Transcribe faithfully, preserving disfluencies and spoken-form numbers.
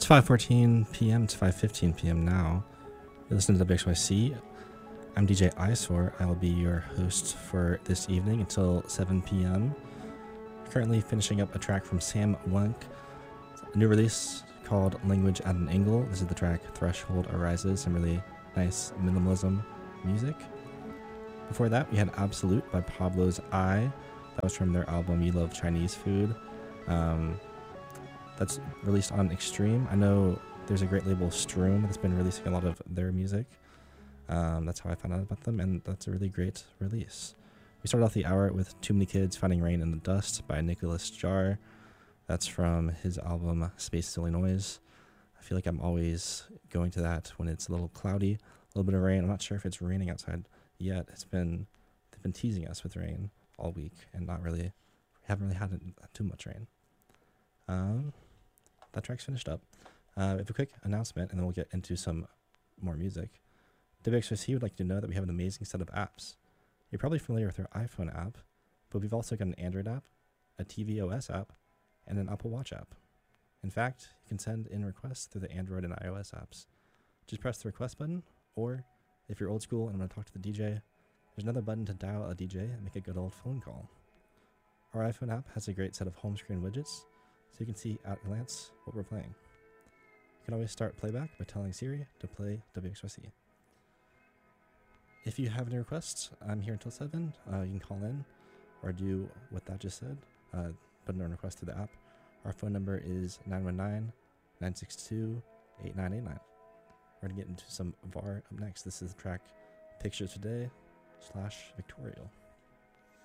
It's five fourteen p m. It's five fifteen p m now. You're listening to W X Y C. I'm D J Eyesore. I will be your host for this evening until seven p m. Currently finishing up a track from Sam Wunk, a new release called Language at an Angle. This is the track Threshold Arises, some really nice minimalism music. Before that, we had Absolute by Pablo's Eye. That was from their album You Love Chinese Food. Um, that's released on Extreme. I know there's a great label, Stroom, that's been releasing a lot of their music. Um, that's how I found out about them, and that's a really great release. We started off the hour with Too Many Kids Finding Rain in the Dust by Nicholas Jar. That's from his album Space Silly Noise. I feel like I'm always going to that when it's a little cloudy, a little bit of rain. I'm not sure if it's raining outside yet. It's been, they've been teasing us with rain all week and not really, we haven't really had too much rain. Um, that track's finished up. Uh, we have a quick announcement and then we'll get into some more music. W X Y C would like you to know that we have an amazing set of apps. You're probably familiar with our iPhone app, but we've also got an Android app, a tvOS app, and an Apple Watch app. In fact, you can send in requests through the Android and iOS apps. Just press the request button, or if you're old school and want to talk to the D J, there's another button to dial a D J and make a good old phone call. Our iPhone app has a great set of home screen widgets, so you can see at a glance what we're playing. You can always start playback by telling Siri to play W X Y C. If you have any requests, I'm here until seven. Uh, you can call in or do what that just said. Uh, put in a request through the app. Our phone number is nine one nine, nine six two, eight nine eight nine. We're going to get into some V A R up next. This is the track Picture Today slash Victorial.